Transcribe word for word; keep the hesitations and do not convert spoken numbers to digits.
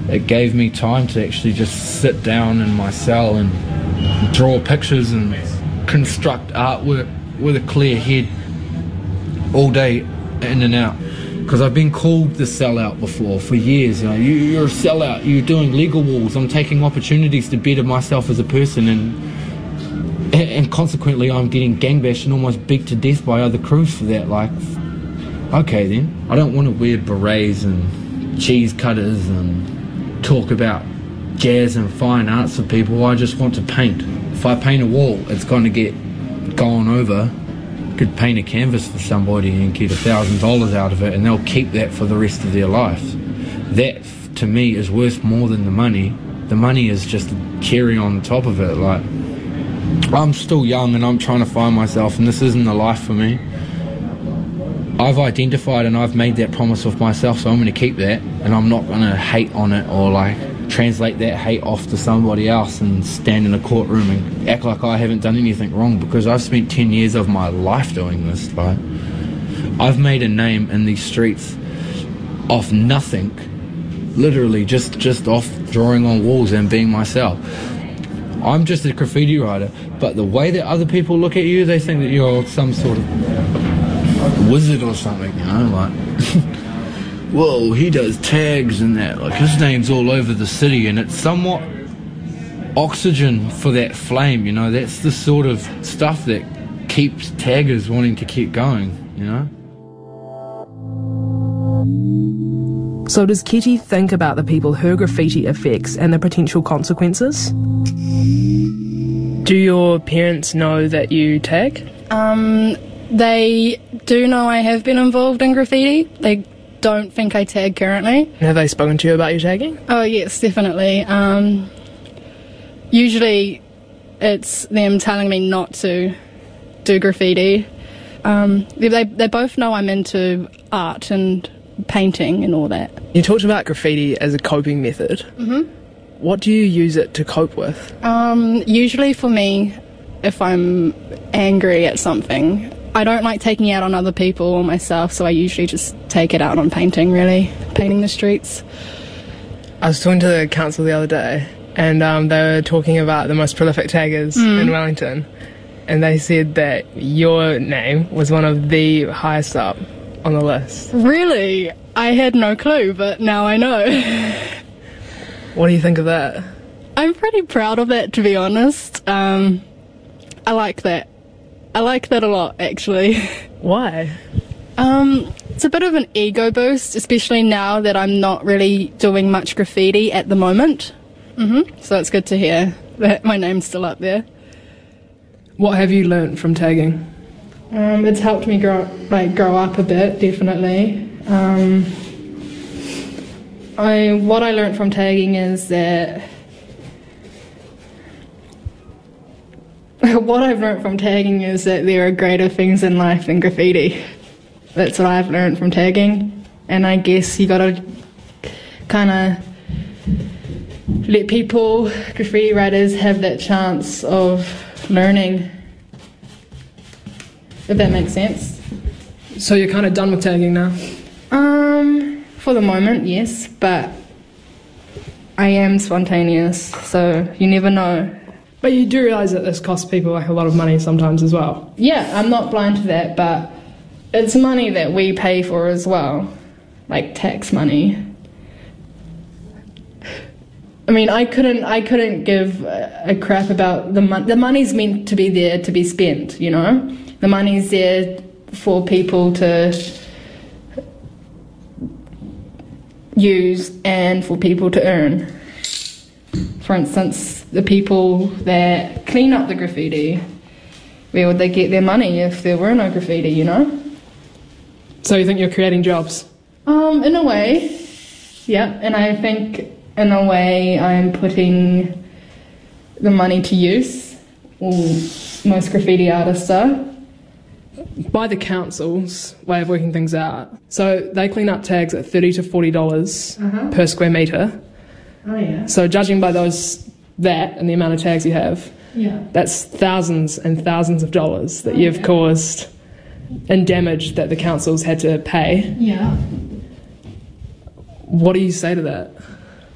it gave me time to actually just sit down in my cell and draw pictures and construct artwork with a clear head all day in and out. Because I've been called the sellout before for years. You know, you, you're a sellout, you're doing legal wars, I'm taking opportunities to better myself as a person, and and consequently I'm getting gangbashed and almost beat to death by other crews for that. Like, okay then, I don't want to wear berets and cheese cutters and talk about jazz and fine arts for people. I just want to paint. If I paint a wall, it's going to get gone over. Could paint a canvas for somebody and get a thousand dollars out of it, and they'll keep that for the rest of their life. That to me is worth more than the money. The money is just a cherry on the top of it. Like, I'm still young and I'm trying to find myself, and this isn't the life for me. I've identified and I've made that promise with myself, so I'm going to keep that, and I'm not going to hate on it or like translate that hate off to somebody else and stand in a courtroom and act like I haven't done anything wrong, because I've spent ten years of my life doing this, right? I've made a name in these streets off nothing, literally just, just off drawing on walls and being myself. I'm just a graffiti writer, but the way that other people look at you, they think that you're some sort of wizard or something, you know, like whoa, he does tags and that, like his name's all over the city, and it's somewhat oxygen for that flame, you know. That's the sort of stuff that keeps taggers wanting to keep going, you know. So does Kitty think about the people her graffiti affects and the potential consequences? Do your parents know that you tag? Um, they do know I have been involved in graffiti. They don't think I tag currently. Have they spoken to you about your tagging? Oh yes, definitely. Um, usually it's them telling me not to do graffiti. Um, they, they both know I'm into art and painting and all that. You talked about graffiti as a coping method. Mm-hmm. What do you use it to cope with? Um, usually for me, if I'm angry at something, I don't like taking it out on other people or myself, so I usually just take it out on painting, really. Painting the streets. I was talking to the council the other day, and um, they were talking about the most prolific taggers Mm. in Wellington, and they said that your name was one of the highest up on the list. Really? I had no clue, but now I know. What do you think of that? I'm pretty proud of that, to be honest. Um, I like that. I like that a lot, actually. Why? Um, it's a bit of an ego boost, especially now that I'm not really doing much graffiti at the moment. Mm-hmm. So it's good to hear that my name's still up there. What have you learnt from tagging? Um, it's helped me grow, like, grow up a bit, definitely. Um, I what I learnt from tagging is that what I've learnt from tagging is that there are greater things in life than graffiti. That's what I've learnt from tagging, and I guess you gotta kind of let people, graffiti writers, have that chance of learning, if that makes sense. So you're kind of done with tagging now? Um, for the moment, yes, but I am spontaneous, so you never know. But you do realise that this costs people like a lot of money sometimes as well? Yeah, I'm not blind to that, but it's money that we pay for as well, like tax money. I mean, I couldn't, I couldn't give a, a crap about the money. The money's meant to be there to be spent, you know? The money's there for people to use and for people to earn. For instance, the people that clean up the graffiti, where would they get their money if there were no graffiti, you know? So you think you're creating jobs? Um, in a way, yeah, and I think in a way I'm putting the money to use. Well, most graffiti artists are. By the council's way of working things out, so they clean up tags at thirty to forty dollars Uh-huh. per square metre. Oh yeah. So judging by those, that and the amount of tags you have, Yeah. that's thousands and thousands of dollars that Oh, you've yeah. caused in damage that the council's had to pay. Yeah. What do you say to that?